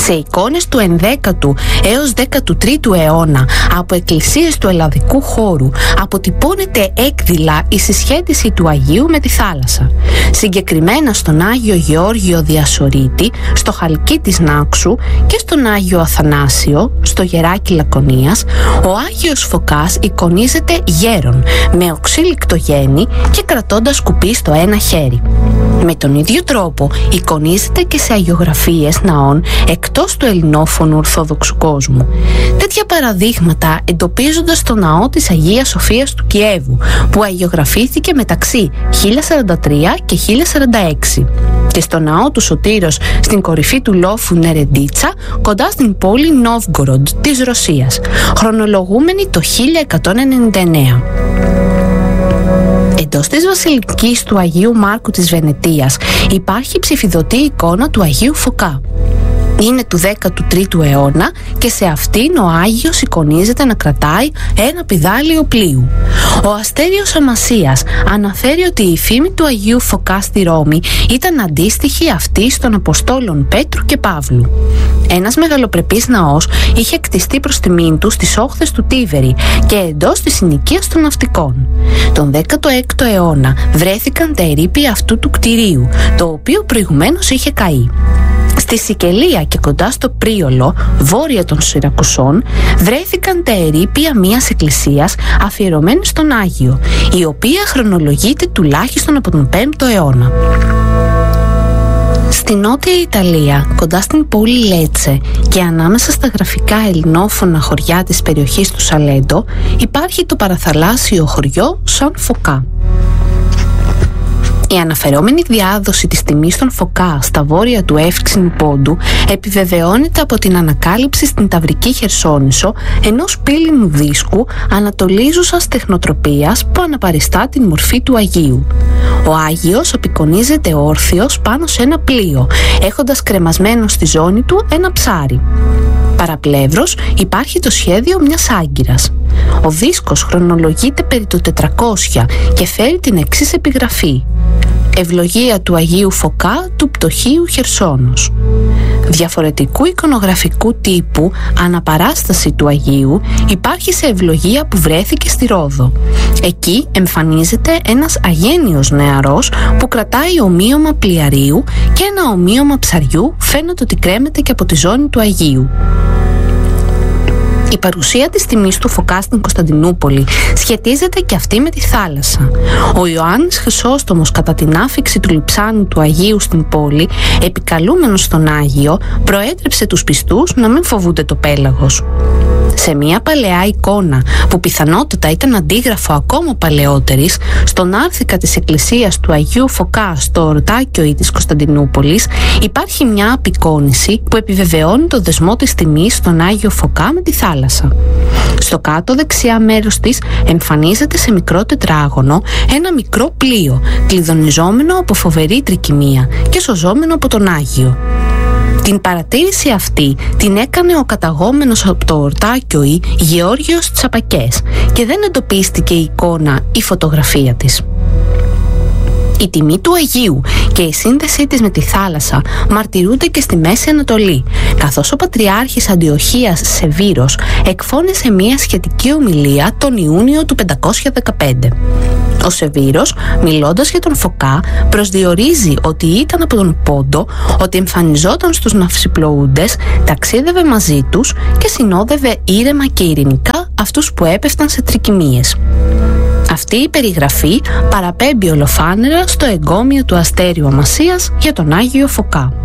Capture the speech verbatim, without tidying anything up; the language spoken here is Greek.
σε εικόνες του ενδέκατου έως δέκατου τρίτου αιώνα από εκκλησίες του ελλαδικού χώρου αποτυπώνεται έκδηλα η συσχέτιση του Αγίου με τη θάλασσα. Συγκεκριμένα στον Άγιο Γεώργιο Διασορίτη, στο Χαλκί της Νάξου και στον Άγιο Αθανάσιο, στο Γεράκι Λακωνίας, ο Άγιος Φωκάς εικονίζεται γέρον, με οξύλικτο γένη και κρατώντας κουπί στο ένα χέρι. Με τον ίδιο τρόπο εικονίζεται και σε αγιογραφίες ναών εκτός του ελληνόφωνου ορθόδοξου κόσμου. Τέτοια παραδείγματα εντοπίζονται στο ναό της Αγίας Σοφίας του Κιέβου, που αγιογραφήθηκε μεταξύ χίλια σαράντα τρία και χίλια σαράντα έξι, και στο ναό του Σωτήρος στην κορυφή του λόφου Νερεντίτσα, κοντά στην πόλη Νόβγκοροντ της Ρωσίας, χρονολογούμενη το χίλια εκατόν ενενήντα εννέα. Εντός της βασιλικής του Αγίου Μάρκου της Βενετίας υπάρχει ψηφιδωτή εικόνα του Αγίου Φωκά. Είναι του δέκατου τρίτου αιώνα και σε αυτήν ο Άγιος εικονίζεται να κρατάει ένα πηδάλιο πλοίου. Ο Αστέριος Αμασίας αναφέρει ότι η φήμη του Αγίου Φωκά στη Ρώμη ήταν αντίστοιχη αυτής των Αποστόλων Πέτρου και Παύλου. Ένας μεγαλοπρεπής ναός είχε κτιστεί προς τιμήν του στις όχθες του Τίβερη και εντός της συνοικίας των ναυτικών. Τον δέκατο έκτο αιώνα βρέθηκαν τα ερείπια αυτού του κτηρίου, το οποίο προηγουμένως είχε καεί. Στη Σικελία και κοντά στο Πρίολο, βόρεια των Σιρακουσών, βρέθηκαν τα ερείπια μιας εκκλησίας αφιερωμένης στον Άγιο, η οποία χρονολογείται τουλάχιστον από τον πέμπτο αιώνα. Στη νότια Ιταλία, κοντά στην πόλη Λέτσε και ανάμεσα στα γραφικά ελληνόφωνα χωριά της περιοχής του Σαλέντο, υπάρχει το παραθαλάσσιο χωριό Σαν Φωκά. Η αναφερόμενη διάδοση της τιμής των Φωκά στα βόρεια του Εύξηνου Πόντου επιβεβαιώνεται από την ανακάλυψη στην Ταυρική Χερσόνησο ενός πύληνου δίσκου ανατολίζουσας τεχνοτροπίας που αναπαριστά την μορφή του Αγίου. Ο Άγιος απεικονίζεται όρθιος πάνω σε ένα πλοίο, έχοντας κρεμασμένο στη ζώνη του ένα ψάρι. Παραπλεύρος υπάρχει το σχέδιο μιας άγκυρας. Ο δίσκος χρονολογείται περί το τετρακόσια και φέρει την εξής επιγραφή: «Ευλογία του Αγίου Φωκά του πτωχείου Χερσόνος». Διαφορετικού εικονογραφικού τύπου αναπαράσταση του Αγίου υπάρχει σε ευλογία που βρέθηκε στη Ρόδο. Εκεί εμφανίζεται ένας αγένιος νεαρός που κρατάει ομοίωμα πλοιαρίου και ένα ομοίωμα ψαριού φαίνεται ότι κρέμεται και από τη ζώνη του Αγίου. Η παρουσία της τιμής του Φωκά στην Κωνσταντινούπολη σχετίζεται και αυτή με τη θάλασσα. Ο Ιωάννης Χρυσόστομος, κατά την άφιξη του λειψάνου του Αγίου στην πόλη, επικαλούμενος στον Άγιο, προέτρεψε τους πιστούς να μην φοβούνται το πέλαγος. Σε μια παλαιά εικόνα που πιθανότατα ήταν αντίγραφο ακόμα παλαιότερης, στον άρθικα της εκκλησίας του Αγίου Φωκά στο Ορτάκιο της Κωνσταντινούπολης υπάρχει μια απεικόνηση που επιβεβαιώνει το δεσμό της τιμής στον Άγιο Φωκά με τη θάλασσα. Στο κάτω δεξιά μέρος της εμφανίζεται σε μικρό τετράγωνο ένα μικρό πλοίο, κλειδονιζόμενο από φοβερή τρικυμία και σωζόμενο από τον Άγιο. Την παρατήρηση αυτή την έκανε ο καταγόμενος από το Ορτάκιο Γεώργιος Τσαπακές και δεν εντοπίστηκε η εικόνα ή φωτογραφία της. Η τιμή του Αγίου και η σύνδεσή της με τη θάλασσα μαρτυρούνται και στη Μέση Ανατολή, καθώς ο Πατριάρχης Αντιοχίας Σεβήρος εκφώνησε μια σχετική ομιλία τον Ιούνιο του πεντακόσια δεκαπέντε. Ο Σεβήρος, μιλώντας για τον Φωκά, προσδιορίζει ότι ήταν από τον Πόντο, ότι εμφανιζόταν στους ναυσιπλοούντες, ταξίδευε μαζί τους και συνόδευε ήρεμα και ειρηνικά αυτούς που έπεφταν σε τρικυμίες. Αυτή η περιγραφή παραπέμπει ολοφάνερα στο εγκόμιο του Αστέριου Αμασίας για τον Άγιο Φωκά.